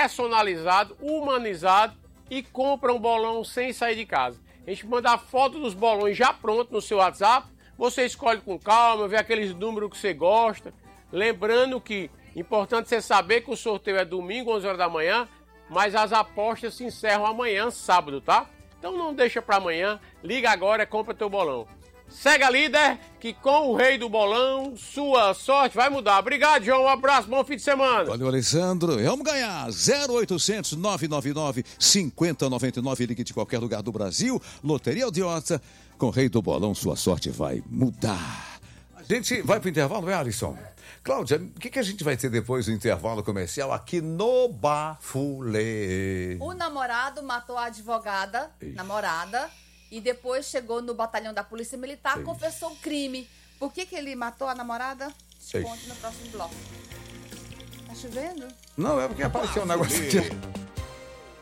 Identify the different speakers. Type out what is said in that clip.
Speaker 1: personalizado, humanizado e compra um bolão sem sair de casa. A gente manda a foto dos bolões já pronto no seu WhatsApp, você escolhe com calma, vê aqueles números que você gosta. Lembrando que é importante você saber que o sorteio é domingo, 11 horas da manhã, mas as apostas se encerram amanhã, sábado, tá? Então não deixa para amanhã, liga agora e compra teu bolão. Segue a líder, que com o rei do bolão, sua sorte vai mudar. Obrigado, João. Um abraço, bom fim de semana.
Speaker 2: Valeu, Alessandro. Vamos ganhar. 0800 999 5099. Ligue de qualquer lugar do Brasil. Loteria Aldiota. Com o rei do bolão, sua sorte vai mudar. A gente vai pro intervalo, não é, Alisson? Cláudia, o que a gente vai ter depois do intervalo comercial aqui no Bafulê?
Speaker 3: O namorado matou a advogada, namorada, e depois chegou no batalhão da Polícia Militar, confessou o crime. Por que ele matou a namorada? Te conto no próximo bloco. Tá chovendo?
Speaker 2: Não, é porque apareceu um negócio aqui.